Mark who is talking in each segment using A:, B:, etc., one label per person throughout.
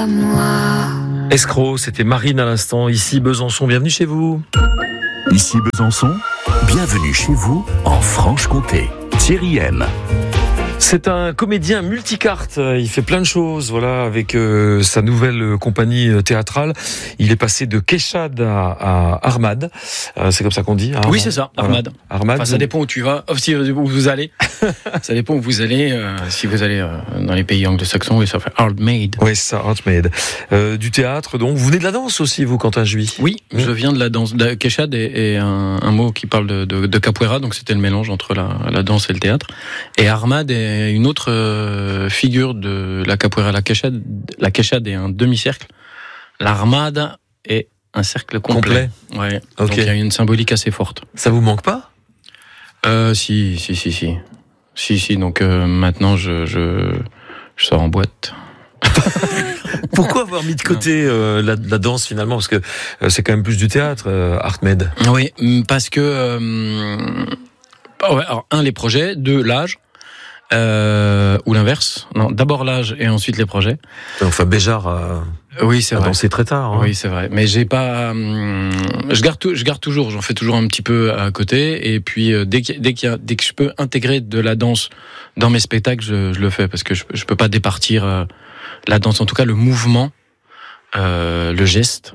A: à moi.
B: Escroc, c'était Marine à l'instant, ici Besançon, bienvenue chez vous.
C: Ici Besançon, bienvenue chez vous en Franche-Comté. Thierry M.
B: C'est un comédien multicarte, il fait plein de choses, voilà, avec sa nouvelle compagnie théâtrale. Il est passé de Keshad à Armad, c'est comme ça qu'on dit.
D: Oui, c'est ça, Armad.
B: Voilà. Armad.
D: Enfin, ça dépend où tu vas, où vous allez. Ça dépend où vous allez. Si vous allez dans les pays anglo-saxons, oui, ça fait Armad.
B: Oui, c'est ça, Armad. Du théâtre, donc. Vous venez de la danse aussi, vous, Quentin Juy?
D: Oui, je viens de la danse. Keshad est un mot qui parle de capoeira, donc c'était le mélange entre la danse et le théâtre. Et Armad est une autre figure de la capoeira. La Keshad est un demi-cercle. L'Armada est un cercle complet. Ouais.
B: Okay.
D: Donc il y a une symbolique assez forte.
B: Ça vous manque pas?
D: Si. Donc maintenant je sors en boîte.
B: Pourquoi avoir mis de côté la danse finalement? Parce que c'est quand même plus du théâtre, Artmed.
D: Oui, parce que alors, les projets, 2, l'âge. Ou l'inverse. Non, d'abord l'âge et ensuite les projets.
B: Enfin, Béjart
D: oui, c'est
B: a
D: vrai.
B: dansé très tard. Hein.
D: Oui, c'est vrai. Mais j'ai pas. Je garde toujours. J'en fais toujours un petit peu à côté. Et puis dès que je peux intégrer de la danse dans mes spectacles, je le fais parce que je peux pas départir la danse. En tout cas, le mouvement, le geste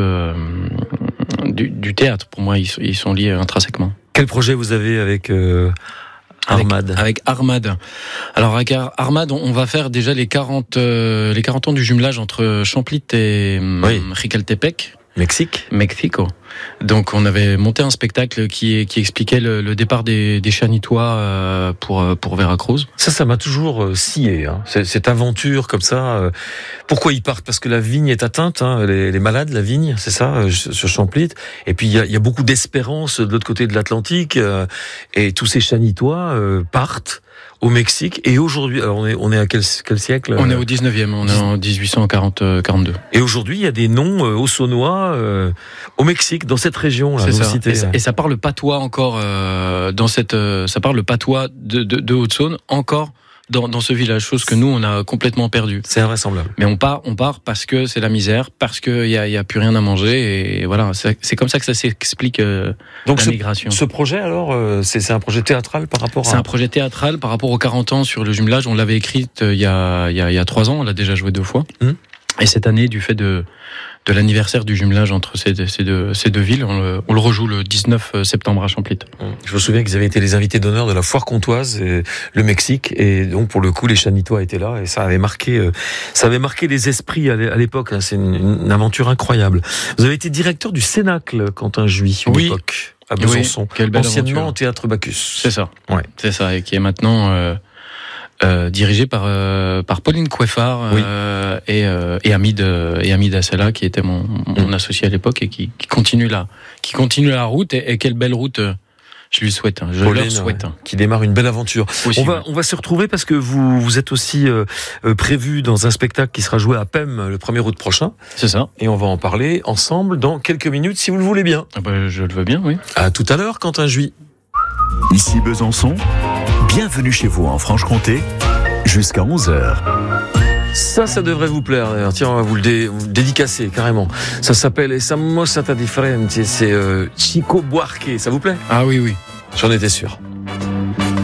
D: du théâtre. Pour moi, ils sont liés intrinsèquement.
B: Quel projet vous avez avec Armad?
D: Avec Armad. Alors avec Armad, on va faire déjà les 40 ans du jumelage entre Champlit et Jicaltepec. Mexico. Donc on avait monté un spectacle qui expliquait le départ des Chanitois pour Veracruz.
B: Ça m'a toujours scié, hein. Cette aventure comme ça. Pourquoi ils partent? Parce que la vigne est atteinte, hein. Les malades, la vigne, c'est ça, sur Champlit. Et puis il y a beaucoup d'espérance de l'autre côté de l'Atlantique. Et tous ces Chanitois partent au Mexique. Et aujourd'hui, alors on est à quel siècle?
D: On est au 19e, on est en 1842.
B: Et aujourd'hui, il y a des noms haut-saunois au Mexique, dans cette région là.
D: C'est ça. Et ça parle patois encore ça parle patois de Haute-Saône encore dans ce village, chose que nous on a complètement perdu.
B: C'est invraisemblable.
D: Mais on part parce que c'est la misère, parce que y a plus rien à manger et voilà, c'est comme ça que ça s'explique. Donc la migration.
B: Ce projet alors, c'est un projet théâtral par rapport à.
D: C'est un projet théâtral par rapport aux 40 ans sur le jumelage. On l'avait écrite il y a 3 ans. On l'a déjà joué 2 fois. Et cette année, du fait de l'anniversaire du jumelage entre ces deux villes, on le rejoue le 19 septembre à Champlit.
B: Je me souviens qu'ils avaient été les invités d'honneur de la foire comtoise, le Mexique, et donc pour le coup les Chanitois étaient là et ça avait marqué les esprits à l'époque. C'est une aventure incroyable. Vous avez été directeur du Cénacle, Quentin Juy, à l'époque à Besançon, anciennement
D: aventure.
B: Au Théâtre Bacchus.
D: C'est ça.
B: Ouais.
D: C'est ça, et qui est maintenant dirigé par Pauline Coueffard et Hamid Assela, qui était mon associé à l'époque et qui continue la route et quelle belle route je lui souhaite.
B: Pauline,
D: leur souhaite.
B: Qui démarre une belle aventure. On va se retrouver parce que vous êtes aussi prévu dans un spectacle qui sera joué à PEM le 1er août prochain.
D: C'est ça.
B: Et on va en parler ensemble dans quelques minutes si vous le voulez bien.
D: Je le veux bien, oui.
B: À tout à l'heure, Quentin Juy.
C: Ici Besançon, bienvenue chez vous en Franche-Comté, jusqu'à 11h.
B: Ça devrait vous plaire. Tiens, on va vous le dédicacer carrément. Ça s'appelle Esa Mossa Differente. C'est Chico Buarque. Ça vous plaît?
D: Ah oui.
B: J'en étais sûr.